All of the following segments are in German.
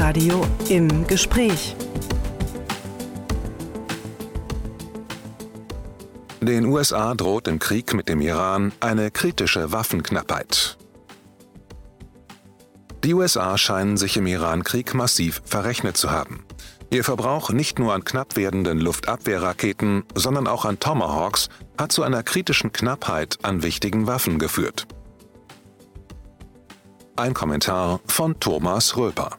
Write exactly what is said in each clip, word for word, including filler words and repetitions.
Inforadio im Gespräch. Den U S A droht im Krieg mit dem Iran eine kritische Waffenknappheit. Die U S A scheinen sich im Iran-Krieg massiv verrechnet zu haben. Ihr Verbrauch nicht nur an knapp werdenden Luftabwehrraketen, sondern auch an Tomahawks hat zu einer kritischen Knappheit an wichtigen Waffen geführt. Ein Kommentar von Thomas Röper.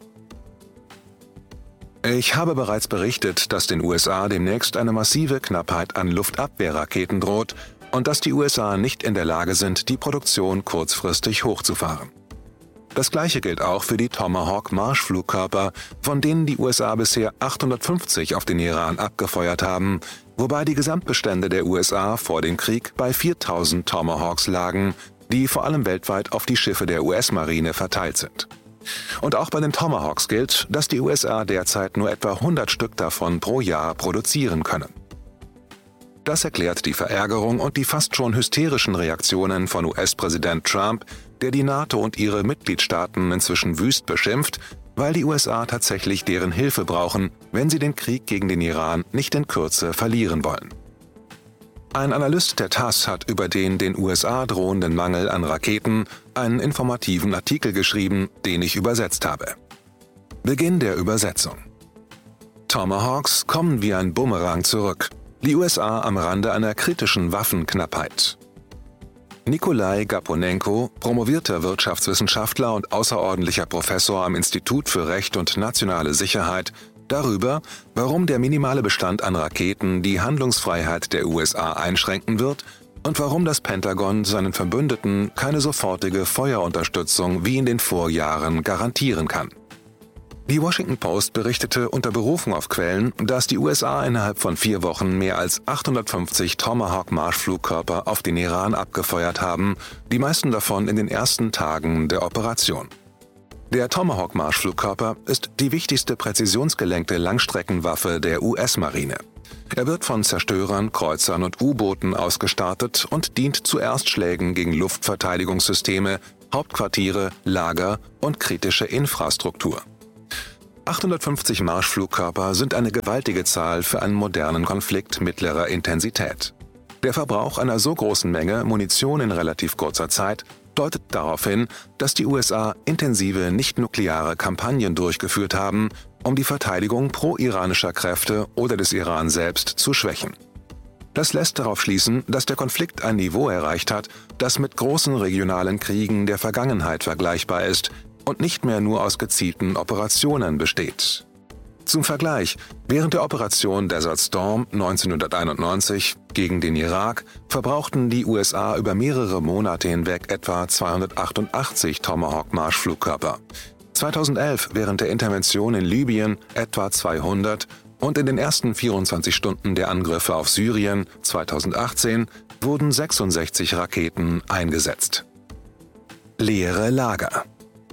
Ich habe bereits berichtet, dass den U S A demnächst eine massive Knappheit an Luftabwehrraketen droht und dass die U S A nicht in der Lage sind, die Produktion kurzfristig hochzufahren. Das Gleiche gilt auch für die Tomahawk-Marschflugkörper, von denen die U S A bisher achthundertfünfzig auf den Iran abgefeuert haben, wobei die Gesamtbestände der U S A vor dem Krieg bei viertausend Tomahawks lagen, die vor allem weltweit auf die Schiffe der U S-Marine verteilt sind. Und auch bei den Tomahawks gilt, dass die U S A derzeit nur etwa hundert Stück davon pro Jahr produzieren können. Das erklärt die Verärgerung und die fast schon hysterischen Reaktionen von U S-Präsident Trump, der die NATO und ihre Mitgliedstaaten inzwischen wüst beschimpft, weil die U S A tatsächlich deren Hilfe brauchen, wenn sie den Krieg gegen den Iran nicht in Kürze verlieren wollen. Ein Analyst der TASS hat über den den U S A drohenden Mangel an Raketen einen informativen Artikel geschrieben, den ich übersetzt habe. Beginn der Übersetzung. Tomahawks kommen wie ein Bumerang zurück. Die U S A am Rande einer kritischen Waffenknappheit. Nikolai Gaponenko, promovierter Wirtschaftswissenschaftler und außerordentlicher Professor am Institut für Recht und nationale Sicherheit, darüber, warum der minimale Bestand an Raketen die Handlungsfreiheit der U S A einschränken wird und warum das Pentagon seinen Verbündeten keine sofortige Feuerunterstützung wie in den Vorjahren garantieren kann. Die Washington Post berichtete unter Berufung auf Quellen, dass die U S A innerhalb von vier Wochen mehr als achthundertfünfzig Tomahawk-Marschflugkörper auf den Iran abgefeuert haben, die meisten davon in den ersten Tagen der Operation. Der Tomahawk-Marschflugkörper ist die wichtigste präzisionsgelenkte Langstreckenwaffe der U S-Marine. Er wird von Zerstörern, Kreuzern und U-Booten ausgestartet und dient zu Erstschlägen gegen Luftverteidigungssysteme, Hauptquartiere, Lager und kritische Infrastruktur. achthundertfünfzig Marschflugkörper sind eine gewaltige Zahl für einen modernen Konflikt mittlerer Intensität. Der Verbrauch einer so großen Menge Munition in relativ kurzer Zeit deutet darauf hin, dass die U S A intensive nicht-nukleare Kampagnen durchgeführt haben, um die Verteidigung pro-iranischer Kräfte oder des Iran selbst zu schwächen. Das lässt darauf schließen, dass der Konflikt ein Niveau erreicht hat, das mit großen regionalen Kriegen der Vergangenheit vergleichbar ist und nicht mehr nur aus gezielten Operationen besteht. Zum Vergleich, während der Operation Desert Storm neunzehnhunderteinundneunzig gegen den Irak verbrauchten die U S A über mehrere Monate hinweg etwa zweihundertachtundachtzig Tomahawk-Marschflugkörper, zweitausendelf während der Intervention in Libyen etwa zweihundert und in den ersten vierundzwanzig Stunden der Angriffe auf Syrien zweitausendachtzehn wurden sechsundsechzig Raketen eingesetzt. Leere Lager.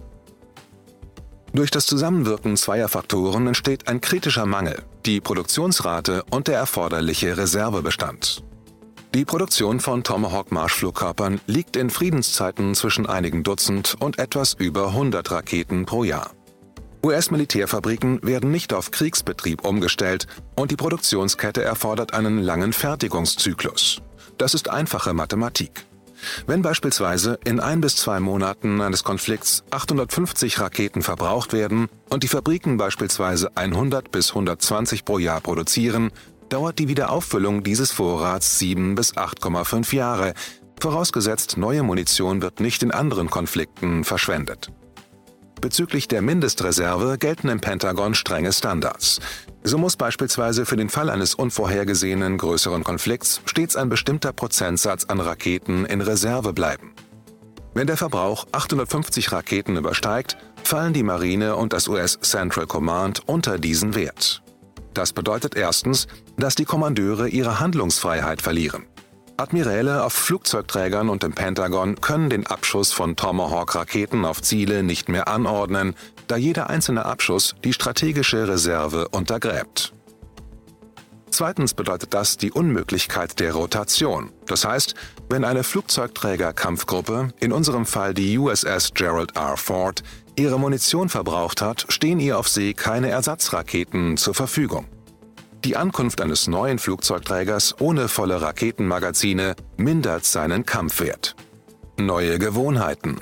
Durch das Zusammenwirken zweier Faktoren entsteht ein kritischer Mangel, die Produktionsrate und der erforderliche Reservebestand. Die Produktion von Tomahawk-Marschflugkörpern liegt in Friedenszeiten zwischen einigen Dutzend und etwas über hundert Raketen pro Jahr. U S-Militärfabriken werden nicht auf Kriegsbetrieb umgestellt und die Produktionskette erfordert einen langen Fertigungszyklus. Das ist einfache Mathematik. Wenn beispielsweise in ein bis zwei Monaten eines Konflikts achthundertfünfzig Raketen verbraucht werden und die Fabriken beispielsweise hundert bis hundertzwanzig pro Jahr produzieren, dauert die Wiederauffüllung dieses Vorrats sieben bis acht Komma fünf Jahre, vorausgesetzt neue Munition wird nicht in anderen Konflikten verschwendet. Bezüglich der Mindestreserve gelten im Pentagon strenge Standards. So muss beispielsweise für den Fall eines unvorhergesehenen größeren Konflikts stets ein bestimmter Prozentsatz an Raketen in Reserve bleiben. Wenn der Verbrauch achthundertfünfzig Raketen übersteigt, fallen die Marine und das U S Central Command unter diesen Wert. Das bedeutet erstens, dass die Kommandeure ihre Handlungsfreiheit verlieren. Admiräle auf Flugzeugträgern und im Pentagon können den Abschuss von Tomahawk-Raketen auf Ziele nicht mehr anordnen, da jeder einzelne Abschuss die strategische Reserve untergräbt. Zweitens bedeutet das die Unmöglichkeit der Rotation. Das heißt, wenn eine Flugzeugträger-Kampfgruppe, in unserem Fall die U S S Gerald R. Ford, ihre Munition verbraucht hat, stehen ihr auf See keine Ersatzraketen zur Verfügung. Die Ankunft eines neuen Flugzeugträgers ohne volle Raketenmagazine mindert seinen Kampfwert. Neue Gewohnheiten.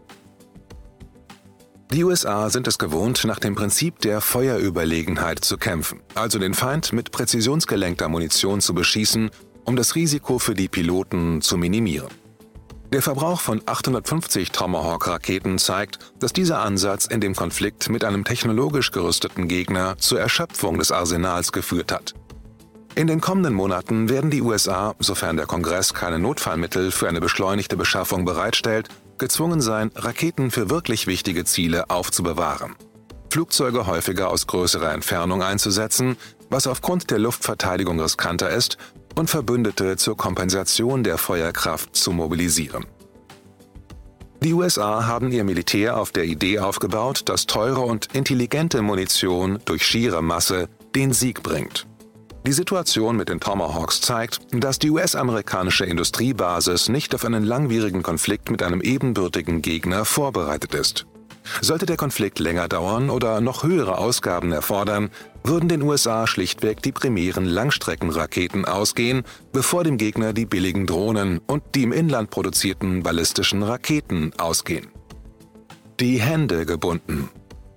Die U S A sind es gewohnt, nach dem Prinzip der Feuerüberlegenheit zu kämpfen, also den Feind mit präzisionsgelenkter Munition zu beschießen, um das Risiko für die Piloten zu minimieren. Der Verbrauch von achthundertfünfzig Tomahawk-Raketen zeigt, dass dieser Ansatz in dem Konflikt mit einem technologisch gerüsteten Gegner zur Erschöpfung des Arsenals geführt hat. In den kommenden Monaten werden die U S A, sofern der Kongress keine Notfallmittel für eine beschleunigte Beschaffung bereitstellt, gezwungen sein, Raketen für wirklich wichtige Ziele aufzubewahren. Flugzeuge häufiger aus größerer Entfernung einzusetzen, was aufgrund der Luftverteidigung riskanter ist, und Verbündete zur Kompensation der Feuerkraft zu mobilisieren. Die U S A haben ihr Militär auf der Idee aufgebaut, dass teure und intelligente Munition durch schiere Masse den Sieg bringt. Die Situation mit den Tomahawks zeigt, dass die U S-amerikanische Industriebasis nicht auf einen langwierigen Konflikt mit einem ebenbürtigen Gegner vorbereitet ist. Sollte der Konflikt länger dauern oder noch höhere Ausgaben erfordern, würden den U S A schlichtweg die primären Langstreckenraketen ausgehen, bevor dem Gegner die billigen Drohnen und die im Inland produzierten ballistischen Raketen ausgehen. Die Hände gebunden.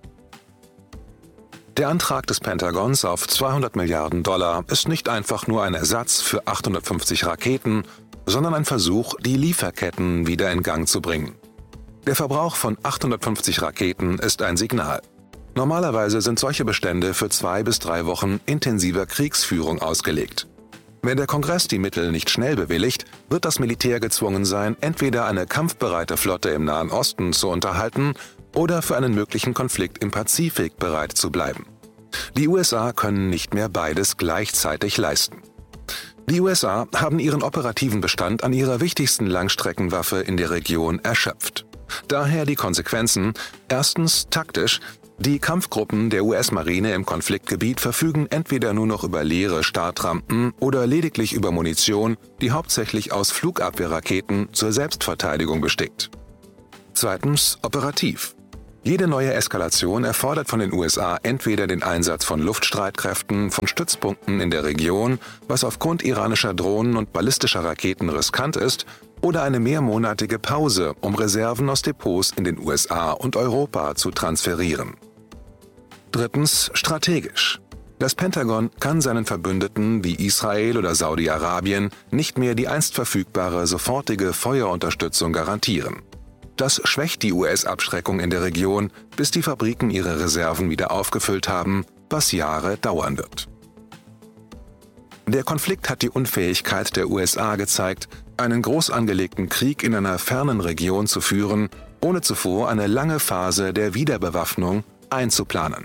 Der Antrag des Pentagons auf zweihundert Milliarden Dollar ist nicht einfach nur ein Ersatz für achthundertfünfzig Raketen, sondern ein Versuch, die Lieferketten wieder in Gang zu bringen. Der Verbrauch von achthundertfünfzig Raketen ist ein Signal. Normalerweise sind solche Bestände für zwei bis drei Wochen intensiver Kriegsführung ausgelegt. Wenn der Kongress die Mittel nicht schnell bewilligt, wird das Militär gezwungen sein, entweder eine kampfbereite Flotte im Nahen Osten zu unterhalten oder für einen möglichen Konflikt im Pazifik bereit zu bleiben. Die U S A können nicht mehr beides gleichzeitig leisten. Die U S A haben ihren operativen Bestand an ihrer wichtigsten Langstreckenwaffe in der Region erschöpft. Daher die Konsequenzen: Erstens taktisch. Die Kampfgruppen der U S-Marine im Konfliktgebiet verfügen entweder nur noch über leere Startrampen oder lediglich über Munition, die hauptsächlich aus Flugabwehrraketen zur Selbstverteidigung besteht. Zweitens operativ. Jede neue Eskalation erfordert von den U S A entweder den Einsatz von Luftstreitkräften von Stützpunkten in der Region, was aufgrund iranischer Drohnen und ballistischer Raketen riskant ist, oder eine mehrmonatige Pause, um Reserven aus Depots in den U S A und Europa zu transferieren. Drittens strategisch. Das Pentagon kann seinen Verbündeten wie Israel oder Saudi-Arabien nicht mehr die einst verfügbare sofortige Feuerunterstützung garantieren. Das schwächt die U S-Abschreckung in der Region, bis die Fabriken ihre Reserven wieder aufgefüllt haben, was Jahre dauern wird. Der Konflikt hat die Unfähigkeit der U S A gezeigt, einen groß angelegten Krieg in einer fernen Region zu führen, ohne zuvor eine lange Phase der Wiederbewaffnung einzuplanen.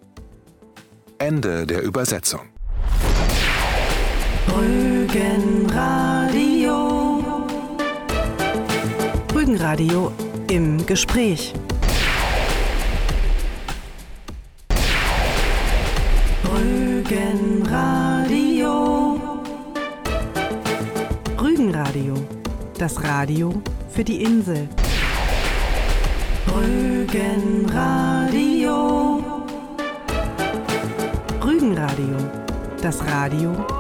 Ende der Übersetzung. Rügenradio. Rügenradio im Gespräch. Rügenradio. Rügenradio. Das Radio für die Insel. Rügenradio. Rügenradio. Das Radio